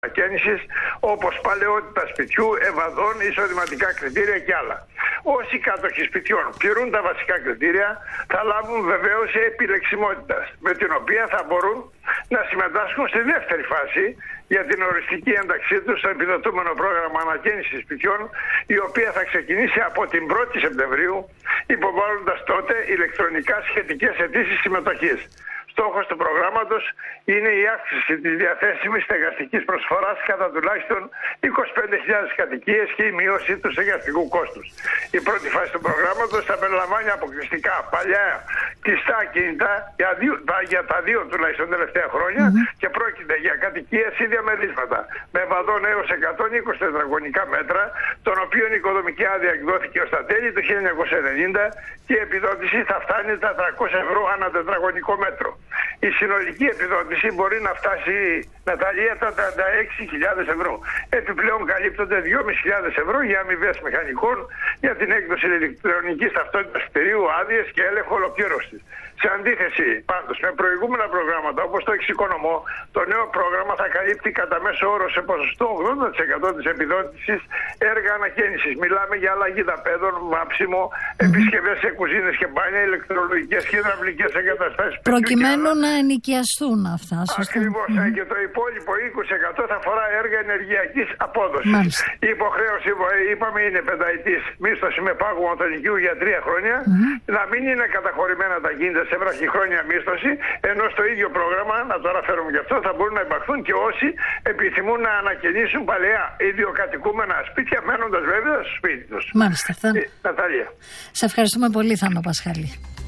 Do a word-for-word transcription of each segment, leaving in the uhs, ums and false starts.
ανακαίνησης, όπως παλαιότητα σπιτιού, ευαδών, εισοδηματικά κριτήρια και άλλα. Όσοι κάτοχοι σπιτιών πληρούν τα βασικά κριτήρια θα λάβουν βεβαίωση επιλεξιμότητας, με την οποία θα μπορούν να συμμετάσχουν στη δεύτερη φάση για την οριστική ένταξή τους στο επιδοτούμενο πρόγραμμα ανακαίνησης σπιτιών, η οποία θα ξεκινήσει από την πρώτη Σεπτεμβρίου, υποβάλλοντας τότε ηλεκτρονικά σχετικές αιτήσεις συμμετοχής. Στόχος του προγράμματος είναι η αύξηση της διαθέσιμης στεγαστικής προσφοράς κατά τουλάχιστον είκοσι πέντε χιλιάδες κατοικίες και η μείωση του στεγαστικού κόστους. Η πρώτη φάση του προγράμματος θα περιλαμβάνει αποκλειστικά παλιά κλειστά κινητά για, δύο, για τα δύο τουλάχιστον τελευταία χρόνια mm-hmm. και πρόκειται για κατοικίες ή διαμερίσματα με βαδόν έως εκατόν είκοσι τετραγωνικά μέτρα, των οποίων η οικοδομική άδεια εκδόθηκε ως τα τέλη του χίλια εννιακόσια ενενήντα και η επιδότηση θα φτάνει τα τριακόσια ευρώ ανά τετραγωνικό μέτρο. Η συνολική επιδότηση μπορεί να φτάσει, Ναταλία, τα τριάντα έξι χιλιάδες ευρώ. Επιπλέον καλύπτονται δυόμισι χιλιάδες ευρώ για αμοιβές μηχανικών για την έκδοση ηλεκτρονικής ταυτότητας κτηρίου, άδειες και έλεγχο ολοκλήρωσης. Σε αντίθεση πάντως με προηγούμενα προγράμματα όπως το εξοικονομώ, το νέο πρόγραμμα θα καλύπτει κατά μέσο όρο σε ποσοστό ογδόντα τοις εκατό της επιδότησης έργα ανακαίνησης. Μιλάμε για αλλαγή δαπέδων, βάψιμο, mm-hmm. επισκευές σε κουζίνες και μπάνια, ηλεκτρολογικές και υδραυλικές εγκαταστάσεις. Προκειμένου να ενοικιαστούν αυτά, σωστά. Ακριβώς. Mm-hmm. Και το υπόλοιπο είκοσι τοις εκατό θα αφορά έργα ενεργειακής απόδοσης. Μάλιστα. Η υποχρέωση, είπαμε, είναι πενταετής μίσθωση με πάγωμα του ενοικίου για τρία χρόνια. Mm-hmm. Να μην είναι καταχωρημένα τα κίνητα σε βραχυχρόνια μίσθωση, ενώ στο ίδιο πρόγραμμα, να το αναφέρουμε και αυτό, θα μπορούν να υπαρχθούν και όσοι επιθυμούν να ανακαινήσουν παλαιά ιδιοκατοικούμενα σπίτια, μένοντας βέβαια στο σπίτι τους. Μάλιστα. Θα... Ε, Ναταλία. Σε ευχαριστούμε πολύ, Θάνο Πασχάλη.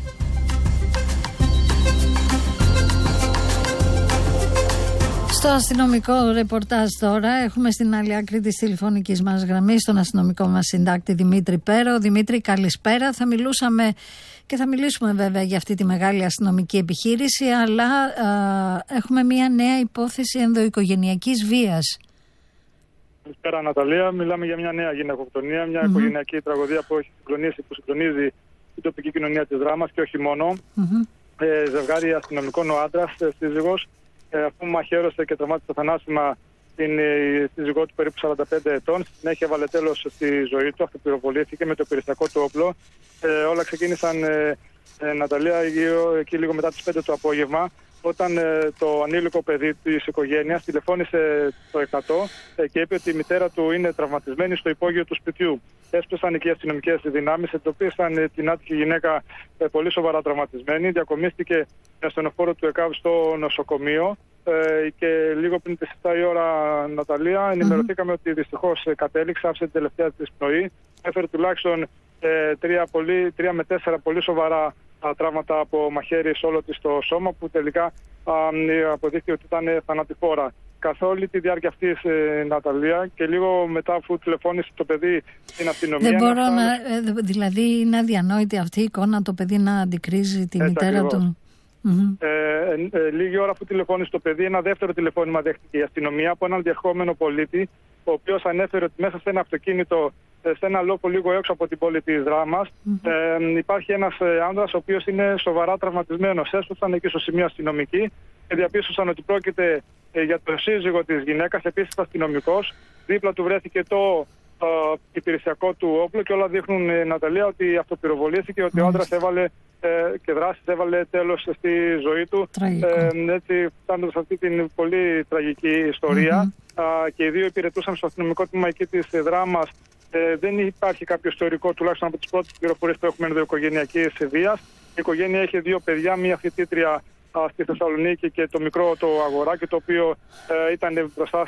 Στο αστυνομικό ρεπορτάζ τώρα έχουμε στην άλλη άκρη της τηλεφωνικής μας γραμμής τον αστυνομικό μας συντάκτη Δημήτρη Πέρο. Δημήτρη, καλησπέρα. Θα μιλούσαμε και θα μιλήσουμε βέβαια για αυτή τη μεγάλη αστυνομική επιχείρηση, αλλά α, έχουμε μια νέα υπόθεση ενδοοικογενειακής βίας. Καλησπέρα, Ναταλία. Μιλάμε για μια νέα γυναικοκτονία, μια mm-hmm. οικογενειακή τραγωδία που έχει συγκλονίσει, που συγκλονίζει την τοπική κοινωνία της Δράμας και όχι μόνο. Mm-hmm. Ε, ζευγάρι αστυνομικών, ο άντρας, ε, σύζυγος, ε, αφού μαχαίρωσε και τραυμάτισε θανάσιμα την ε, σύζυγό του περίπου σαράντα πέντε ετών, στη συνέχεια βάλε τέλος στη ζωή του, αυτοπυροβολήθηκε με το πυρηνικό του όπλο. Ε, όλα ξεκίνησαν, ε, ε, Ναταλία, εκεί λίγο μετά τις πέντε το απόγευμα, όταν ε, το ανήλικο παιδί της οικογένειας τηλεφώνησε στο εκατό ε, και είπε ότι η μητέρα του είναι τραυματισμένη στο υπόγειο του σπιτιού. Έσπεσαν εκεί οι αστυνομικές δυνάμεις, εντοπίσαν ε, την άτυχη γυναίκα ε, πολύ σοβαρά τραυματισμένη, διακομίστηκε με ασθενοφόρο του ΕΚΑΒ στο νοσοκομείο ε, και λίγο πριν τις επτά η ώρα, Ναταλία, ενημερωθήκαμε mm-hmm. ότι δυστυχώς ε, κατέληξε, άφησε την τελευταία της πνοή, έφερε τουλάχιστον ε, τρία, πολύ, τρία με τέσσερα πολύ σοβαρά τραύματα από μαχαίρι σε όλο της το σώμα, που τελικά α, αποδείχθηκε ότι ήταν θανατηφόρα. Καθ' όλη τη διάρκεια αυτής, ε, Ναταλία, και λίγο μετά αφού τηλεφώνησε το παιδί στην αστυνομία... Δεν μπορώ να... να δηλαδή είναι αδιανόητη αυτή η εικόνα, το παιδί να αντικρίζει τη Έτσι μητέρα ακριβώς. του. Mm-hmm. Ε, ε, λίγη ώρα αφού τηλεφώνησε το παιδί, ένα δεύτερο τηλεφώνημα δέχτηκε η αστυνομία από έναν διερχόμενο πολίτη, ο οποίος ανέφερε ότι μέσα σε ένα αυτοκίνητο, σε ένα λόφο λίγο έξω από την πόλη της Δράμας, mm-hmm. ε, υπάρχει ένας άνδρας ο οποίος είναι σοβαρά τραυματισμένος. Έσπασαν εκεί στο σημείο αστυνομικοί και διαπίστωσαν ότι πρόκειται ε, για τον σύζυγο της γυναίκας, επίσης αστυνομικός. Δίπλα του βρέθηκε το ε, υπηρεσιακό του όπλο και όλα δείχνουν, ε, Ναταλία, ότι αυτοπυροβολήθηκε, ότι mm-hmm. ο άντρας έβαλε ε, και δράσεις, έβαλε τέλος στη ζωή του. Ε, έτσι, φτάνοντας αυτή την πολύ τραγική ιστορία. Mm-hmm. Ε, και οι δύο υπηρετούσαν στο αστυνομικό τμήμα εκεί της Δράμας. Ε, δεν υπάρχει κάποιο ιστορικό, τουλάχιστον από τις πρώτες πληροφορίες που έχουμε, ενδοοικογενειακής βίας. Η οικογένεια έχει δύο παιδιά, μία φοιτήτρια α, στη Θεσσαλονίκη και το μικρό το αγοράκι, το οποίο ε, ήταν μπροστά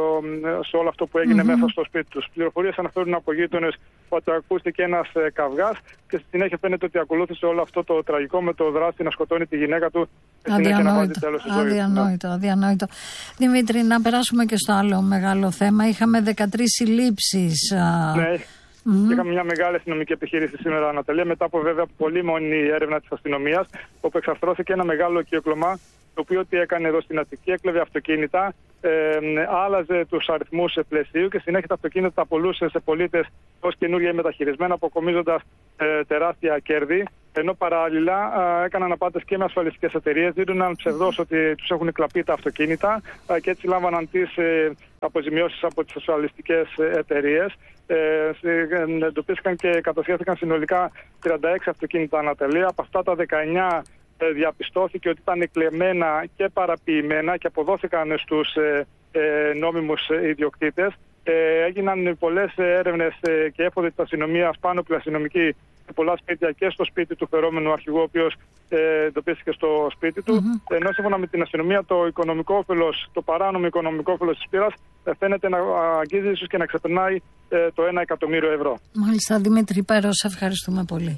σε όλο αυτό που έγινε mm-hmm. μέσα στο σπίτι τους. Πληροφορίες αναφέρουν από γείτονες ότι ακούστηκε ένας ε, καυγάς και στη συνέχεια φαίνεται ότι ακολούθησε όλο αυτό το τραγικό με το δράστη να σκοτώνει τη γυναίκα του και συνέχεια να βάζει τέλος στη ζωή του. Αδιανόητο, αδιανόητο. Δημήτρη, να περάσουμε και στο άλλο μεγάλο θέμα. Είχαμε δεκατρείς συλλήψεις. Ναι. Mm-hmm. Είχαμε μια μεγάλη αστυνομική επιχείρηση σήμερα, Ναταλία, μετά από βέβαια πολύ μόνη έρευνα της αστυνομίας, όπου εξαρθρώθηκε ένα μεγάλο κύκλωμα, το οποίο τι έκανε εδώ στην Αττική, έκλεβε αυτοκίνητα, ε, άλλαζε τους αριθμούς πλαισίου και συνέχεια τα αυτοκίνητα τα πουλούσε σε πολίτες ως καινούργια ή μεταχειρισμένα, αποκομίζοντας ε, τεράστια κέρδη. Ενώ παράλληλα ε, έκαναν απάτες και με ασφαλιστικές εταιρείες, δίνονταν ψευδώς ότι τους έχουν κλαπεί τα αυτοκίνητα ε, και έτσι λάμβαναν τις ε, αποζημιώσεις από τις ασφαλιστικές εταιρείες. Ε, εντοπίστηκαν και κατασχέθηκαν συνολικά τριάντα έξι αυτοκίνητα ανατελεία. Από αυτά τα δεκαεννιά ε, διαπιστώθηκε ότι ήταν κλεμμένα και παραποιημένα και αποδόθηκαν στους ε, ε, νόμιμους ιδιοκτήτες. Ε, έγιναν πολλές έρευνες ε, και έφοδοι της αστυνομίας, πάνω από αστυνομική, σε πολλά σπίτια και στο σπίτι του φερόμενου αρχηγού, ο οποίος ε, εντοπίστηκε στο σπίτι του. Mm-hmm. Ενώ σύμφωνα με την αστυνομία, το οικονομικό όφελος, το παράνομο οικονομικό όφελος της πύρας ε, φαίνεται να αγγίζει ίσως και να ξεπερνάει ε, το ένα εκατομμύριο ευρώ. Μάλιστα, Δημήτρη Πέρο, σε ευχαριστούμε πολύ.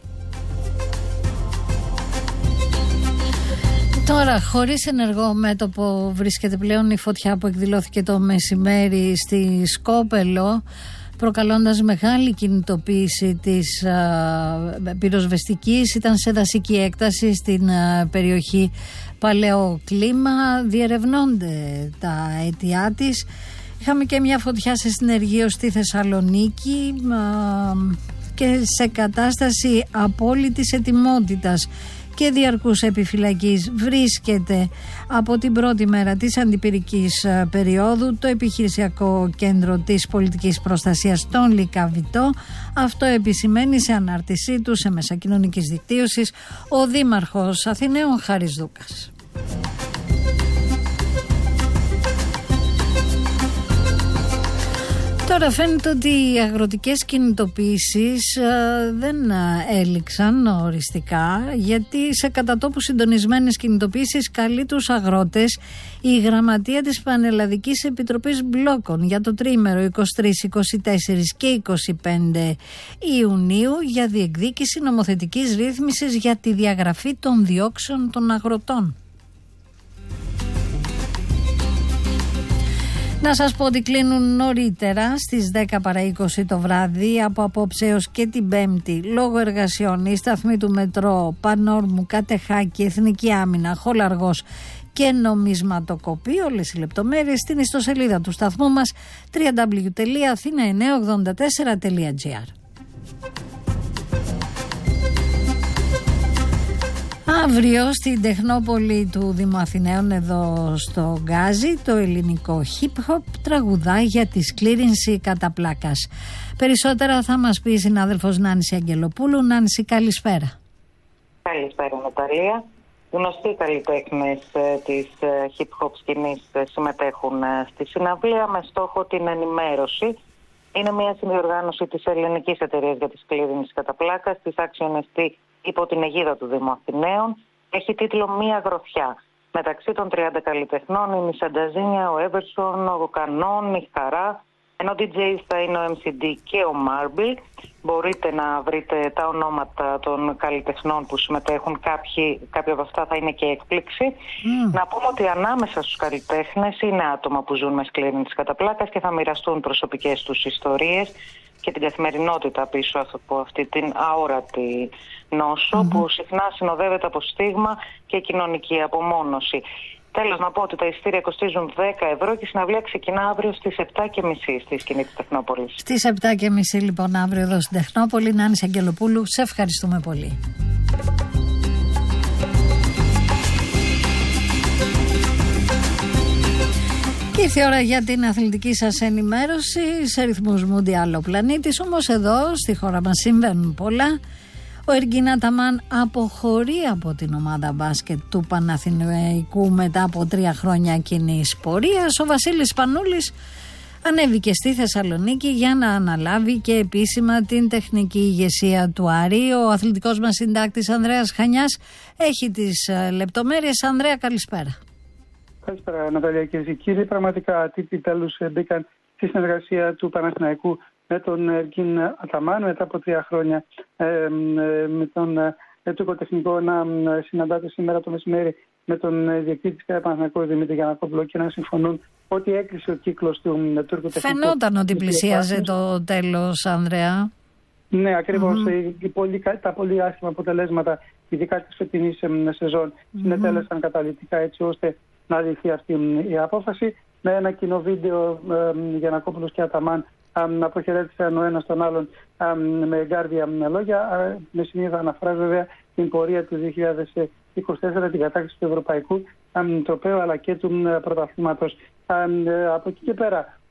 Τώρα, χωρίς ενεργό μέτωπο βρίσκεται πλέον η φωτιά που εκδηλώθηκε το μεσημέρι στη Σκόπελο, προκαλώντας μεγάλη κινητοποίηση της α, πυροσβεστικής. Ήταν σε δασική έκταση στην α, περιοχή Παλαιό Κλίμα. Διερευνώνται τα αίτια της. Είχαμε και μια φωτιά σε συνεργείο στη Θεσσαλονίκη α, και σε κατάσταση απόλυτης ετοιμότητας και διαρκούς επιφυλακής βρίσκεται από την πρώτη μέρα της αντιπυρικής περίοδου το επιχειρησιακό κέντρο της πολιτικής προστασίας στον Λυκαβητό. Αυτό επισημαίνει σε ανάρτησή του σε μέσα κοινωνικής δικτύωσης ο Δήμαρχος Αθηναίων Χάρης Δούκας. Τώρα φαίνεται ότι οι αγροτικές κινητοποιήσεις ε, δεν έληξαν οριστικά, γιατί σε κατατόπου συντονισμένες κινητοποιήσεις καλεί τους αγρότες η Γραμματεία της Πανελλαδικής Επιτροπής Μπλόκων για το τρίμερο είκοσι τρεις, είκοσι τέσσερις και είκοσι πέντε Ιουνίου για διεκδίκηση νομοθετικής ρύθμισης για τη διαγραφή των διώξεων των αγροτών. Να σας πω ότι κλείνουν νωρίτερα στις δέκα παρά είκοσι το βράδυ από απόψε έως και την Πέμπτη λόγω εργασιών οι σταθμοί του Μετρό, Πανόρμου, Κατεχάκη, Εθνική Άμυνα, Χολαργός και Νομισματοκοπή. Όλες οι λεπτομέρειες στην ιστοσελίδα του σταθμού μας double-u double-u double-u τελεία αθήνα εννιακόσια ογδόντα τέσσερα τελεία τζι άρ. Αύριο στην Τεχνόπολη του Δήμου Αθηναίων εδώ στο Γκάζι το ελληνικό hip hop τραγουδάει για τη σκλήρινση κατά πλάκας. Περισσότερα θα μας πει η συνάδελφος Νάνση Αγγελοπούλου. Νάνση, καλησπέρα. Καλησπέρα Ναταλία. Γνωστοί καλλιτέχνες της hip hop σκηνής συμμετέχουν στη συναυλία με στόχο την ενημέρωση. Είναι μια συνδιοργάνωση της Ελληνικής Εταιρείας για τη Σκλήρινση κατά πλάκας, της Action ες τι, υπό την αιγίδα του Δήμου Αθηναίων. Έχει τίτλο «Μία γροθιά». Μεταξύ των τριάντα καλλιτεχνών είναι η Σανταζίνια, ο Έβερσον, ο Κανόν, η Χαρά, ενώ ντι τζέι θα είναι ο εμ σι ντι και ο Marble. Μπορείτε να βρείτε τα ονόματα των καλλιτεχνών που συμμετέχουν. Κάποιοι, κάποιοι από αυτά θα είναι και έκπληξη. Mm. Να πούμε ότι ανάμεσα στους καλλιτέχνες είναι άτομα που ζουν με σκλήρινση κατά πλάκας και θα μοιραστούν προσωπικές τους ιστορίες και την καθημερινότητα πίσω από αυτή την αόρατη νόσο mm-hmm. που συχνά συνοδεύεται από στίγμα και κοινωνική απομόνωση. Τέλος, να πω ότι τα εισιτήρια κοστίζουν δέκα ευρώ και η συναυλία ξεκινά αύριο στις επτά και μισή στη σκηνή της Τεχνόπολης. Στις επτά και μισή λοιπόν αύριο εδώ στην Τεχνόπολη. Νάνση Αγγελοπούλου, σε ευχαριστούμε πολύ. Και ήρθε η ώρα για την αθλητική σας ενημέρωση σε ρυθμούς Μουντιάλ ο πλανήτης. Όμως εδώ στη χώρα μας συμβαίνουν πολλά. Ο Εργκίν Αταμάν αποχωρεί από την ομάδα μπάσκετ του Παναθηναϊκού μετά από τρία χρόνια κοινής πορείας. Ο Βασίλης Πανούλης ανέβηκε στη Θεσσαλονίκη για να αναλάβει και επίσημα την τεχνική ηγεσία του Άρη. Ο αθλητικός μας συντάκτης Ανδρέας Χανιάς έχει τις λεπτομέρειες. Ανδρέα, καλησπέρα. Καλησπέρα Ναταλία, κυρίες και κύριοι. Πραγματικά τύποι τέλους μπήκαν στη συνεργασία του Παναθηναϊκού με τον Εργκίν Αταμάν μετά από τρία χρόνια ε, ε, με τον ε, τουρκοτεχνικό να συναντάται σήμερα το μεσημέρι με τον διοικητή της Παναθηναϊκού Δημήτρη Γιαννακόπουλο και να συμφωνούν ότι έκλεισε ο κύκλος του τουρκοτεχνικού. Φαινόταν ότι πλησίαζε το τέλος, Ανδρέα. Ναι, ακριβώς. Mm-hmm. Τα πολύ άσχημα αποτελέσματα, ειδικά της φετινής σεζόν, mm-hmm. συνετέλεσαν καταλυτικά έτσι ώστε να λυθεί αυτή η απόφαση. Με ένα κοινό βίντεο ε, Γιαννακόπουλος και Αταμάν να αποχαιρέτησαν ο ένας τον άλλον με εγκάρδια λόγια, με συνήθω αναφορά βέβαια την πορεία του δύο χιλιάδες είκοσι τέσσερα, την κατάκτηση του Ευρωπαϊκού Τροπαίου αλλά και του πρωταθλήματος. Από εκεί και πέρα,